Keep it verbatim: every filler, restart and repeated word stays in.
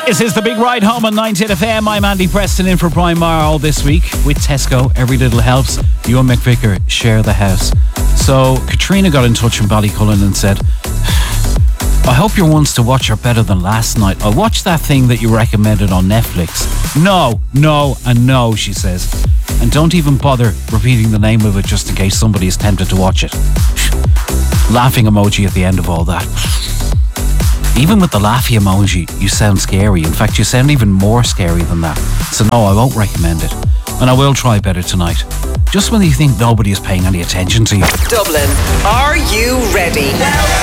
This is the Big Ride Home on ninety-eight F M. I'm Andy Preston in for Brian Maher all this week with Tesco. Every little helps. You and McVicker share the house. So Katrina got in touch from Ballycullen and said, I hope your ones to watch are better than last night. I'll watch that thing that you recommended on Netflix. No, no, and no, she says. And don't even bother repeating the name of it just in case somebody is tempted to watch it. Laughing emoji at the end of all that. Even with the laughy emoji, you sound scary. In fact, you sound even more scary than that. So no, I won't recommend it. And I will try better tonight. Just when you think nobody is paying any attention to you. Dublin, are you ready?